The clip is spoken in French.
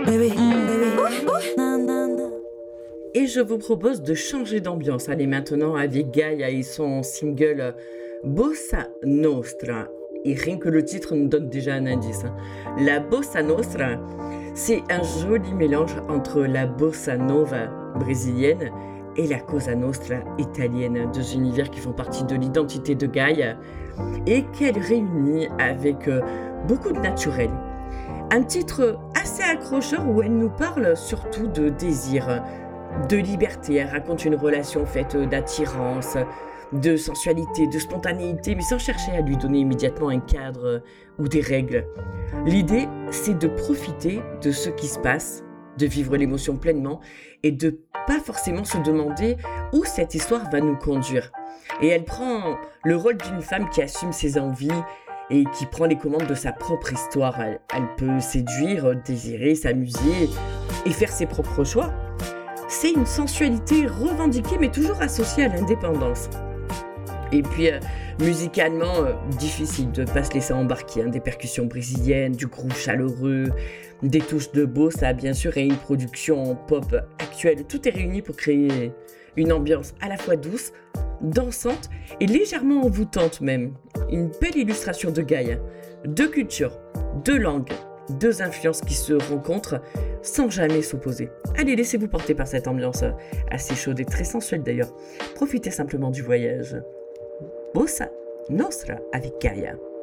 Et je vous propose de changer d'ambiance. Allez, maintenant avec Gaia et son single Bossa Nostra. Et rien que le titre nous donne déjà un indice. La Bossa Nostra, c'est un joli mélange entre la Bossa Nova brésilienne et la Cosa Nostra italienne, deux univers qui font partie de l'identité de Gaia et qu'elle réunit avec beaucoup de naturel. Un titre assez accrocheur où elle nous parle surtout de désir, de liberté. Elle raconte une relation faite d'attirance, de sensualité, de spontanéité, mais sans chercher à lui donner immédiatement un cadre ou des règles. L'idée, c'est de profiter de ce qui se passe, de vivre l'émotion pleinement et de pas forcément se demander où cette histoire va nous conduire. Et elle prend le rôle d'une femme qui assume ses envies et qui prend les commandes de sa propre histoire. Elle peut séduire, désirer, s'amuser et faire ses propres choix. C'est une sensualité revendiquée mais toujours associée à l'indépendance. Et puis musicalement, difficile de ne pas se laisser embarquer. Des percussions brésiliennes, du groove chaleureux, des touches de bossa bien sûr et une production pop actuelle. Tout est réuni pour créer une ambiance à la fois douce, dansante et légèrement envoûtante même. Une belle illustration de Gaia. Deux cultures, deux langues, deux influences qui se rencontrent sans jamais s'opposer. Allez, laissez-vous porter par cette ambiance assez chaude et très sensuelle d'ailleurs. Profitez simplement du voyage. Bossa Nostra avec Gaia.